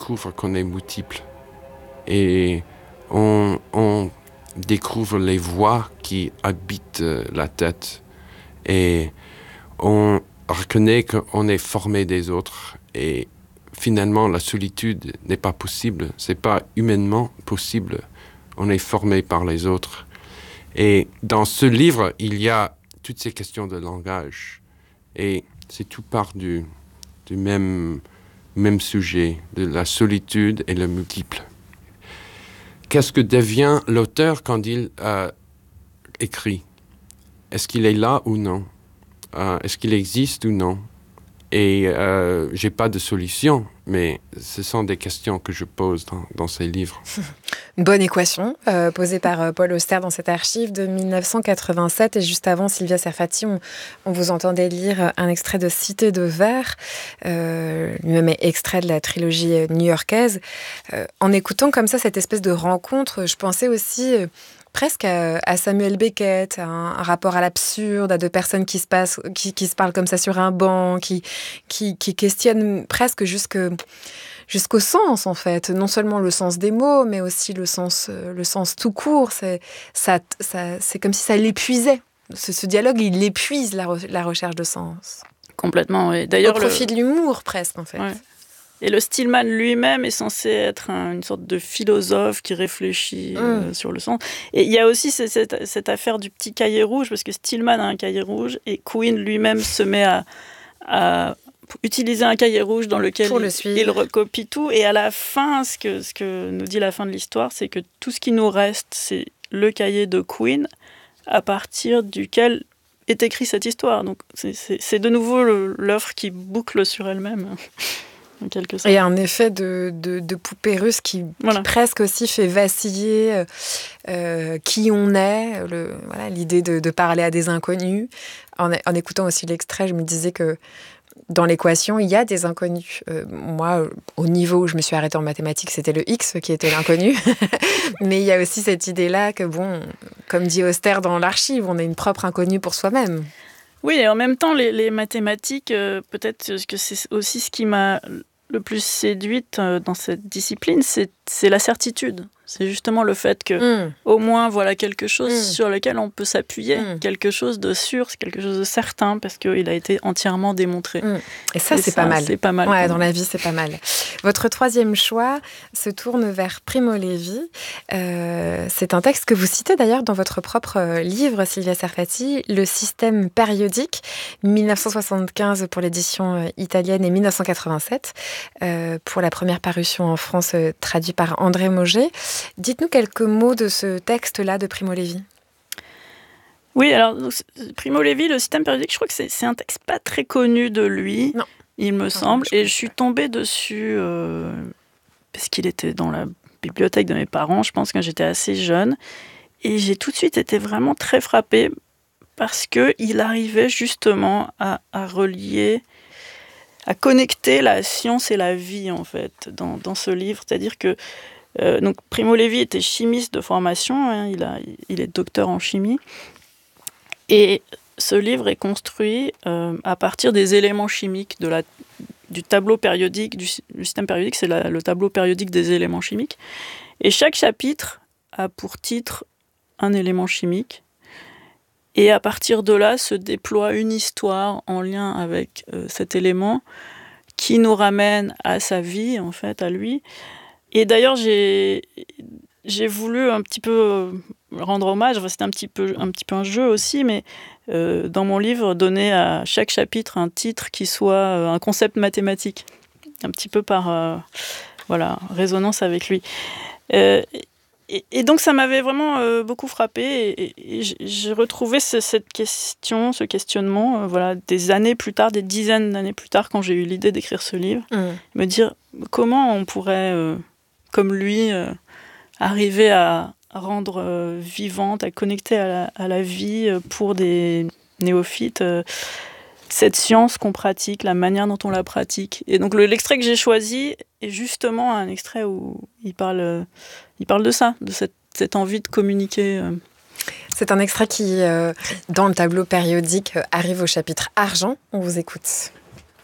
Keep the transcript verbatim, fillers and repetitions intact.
découvre qu'on est multiple. Et on, on découvre les voix qui habitent la tête. Et on reconnaît qu'on est formé des autres. Et finalement, la solitude n'est pas possible. C'est pas humainement possible. On est formé par les autres. Et dans ce livre, il y a toutes ces questions de langage. Et c'est tout part du, du même, même sujet, de la solitude et le multiple. Qu'est-ce que devient l'auteur quand il euh, écrit? Est-ce qu'il est là ou non? euh, Est-ce qu'il existe ou non? Et euh, j'ai pas de solution, mais ce sont des questions que je pose dans, dans ces livres. Une bonne équation euh, posée par euh, Paul Auster dans cette archive de dix-neuf cent quatre-vingt-sept. Et juste avant, Sylvia Serfati, on, on vous entendait lire un extrait de Cité de verre, euh, lui-même est extrait de la trilogie new-yorkaise. Euh, en écoutant comme ça cette espèce de rencontre, je pensais aussi... Euh, presque à, à Samuel Beckett, à un, un rapport à l'absurde, à deux personnes qui se, passent, qui, qui se parlent comme ça sur un banc, qui, qui, qui questionnent presque jusque, jusqu'au sens, en fait. Non seulement le sens des mots, mais aussi le sens, le sens tout court. C'est, ça, ça, c'est comme si ça l'épuisait. Ce, ce dialogue, il épuise la, re, la recherche de sens. Complètement, oui. D'ailleurs, au profit le... de l'humour, presque, en fait. Ouais. Et le Stillman lui-même est censé être un, une sorte de philosophe qui réfléchit mmh. euh, sur le sens. Et il y a aussi cette, cette, cette affaire du petit cahier rouge, parce que Stillman a un cahier rouge et Quine lui-même se met à, à utiliser un cahier rouge dans lequel il, il recopie tout. Et à la fin, ce que, ce que nous dit la fin de l'histoire, c'est que tout ce qui nous reste, c'est le cahier de Quine, à partir duquel est écrite cette histoire. Donc c'est, c'est, c'est de nouveau le, l'œuvre qui boucle sur elle-même. En quelque sorte. Et un effet de, de, de poupée russe qui, voilà. qui presque aussi fait vaciller euh, qui on est, le, voilà, l'idée de, de parler à des inconnus. En, en écoutant aussi l'extrait, je me disais que dans l'équation, il y a des inconnus. Euh, moi, au niveau où je me suis arrêtée en mathématiques, c'était le X qui était l'inconnu. Mais il y a aussi cette idée-là que, bon, comme dit Auster dans l'archive, on est une propre inconnue pour soi-même. Oui, et en même temps, les, les mathématiques, euh, peut-être que c'est aussi ce qui m'a le plus séduite euh, dans cette discipline, c'est, c'est la certitude. C'est justement le fait que, mmh. au moins, voilà quelque chose mmh. sur lequel on peut s'appuyer, mmh. quelque chose de sûr, quelque chose de certain, parce qu'il a été entièrement démontré. Mmh. Et ça, et c'est, ça pas mal. c'est pas mal. Ouais, dans la vie, c'est pas mal. Votre troisième choix se tourne vers Primo Levi. Euh, c'est un texte que vous citez d'ailleurs dans votre propre livre, Sylvia Serfati, Le système périodique, dix-neuf cent soixante-quinze pour l'édition italienne et dix-neuf cent quatre-vingt-sept euh, pour la première parution en France, euh, traduit par André Mauger. Dites-nous quelques mots de ce texte-là de Primo Levi. Oui, alors donc, Primo Levi, le système périodique, je crois que c'est, c'est un texte pas très connu de lui, non. il me non, semble, je et je suis tombée dessus euh, parce qu'il était dans la bibliothèque de mes parents, je pense, quand j'étais assez jeune, et j'ai tout de suite été vraiment très frappée parce qu'il arrivait justement à, à relier, à connecter la science et la vie, en fait, dans, dans ce livre, c'est-à-dire que Euh, donc Primo Levi était chimiste de formation, hein, il, a, il est docteur en chimie, et ce livre est construit euh, à partir des éléments chimiques, de la, du tableau périodique, du, du système périodique, c'est la, le tableau périodique des éléments chimiques, et chaque chapitre a pour titre un élément chimique, et à partir de là se déploie une histoire en lien avec euh, cet élément qui nous ramène à sa vie, en fait, à lui. Et d'ailleurs, j'ai, j'ai voulu un petit peu rendre hommage, enfin, c'était un petit peu, un petit peu un jeu aussi, mais euh, dans mon livre, donner à chaque chapitre un titre qui soit euh, un concept mathématique, un petit peu par euh, voilà, résonance avec lui. Euh, et, et donc, ça m'avait vraiment euh, beaucoup frappée, et, et, et j'ai retrouvé ce, cette question, ce questionnement, euh, voilà, des années plus tard, des dizaines d'années plus tard, quand j'ai eu l'idée d'écrire ce livre, mmh. me dire comment on pourrait... Euh, comme lui, euh, arriver à rendre euh, vivante, à connecter à la, à la vie euh, pour des néophytes, euh, cette science qu'on pratique, la manière dont on la pratique. Et donc le, l'extrait que j'ai choisi est justement un extrait où il parle, euh, il parle de ça, de cette, cette envie de communiquer. Euh. C'est un extrait qui, euh, dans le tableau périodique, arrive au chapitre Argent. On vous écoute.